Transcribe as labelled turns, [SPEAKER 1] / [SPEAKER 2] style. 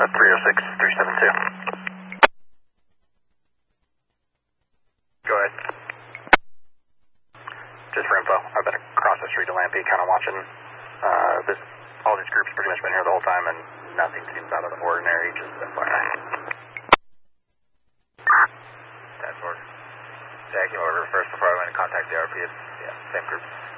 [SPEAKER 1] 306-372. Go ahead. Just for info, I've been across the street to Lampe kind of watching all these groups pretty much been here the whole time and nothing seems out of the ordinary, just FYI. That's work. Jack came over first before I went to contact the RP. Yeah, same group.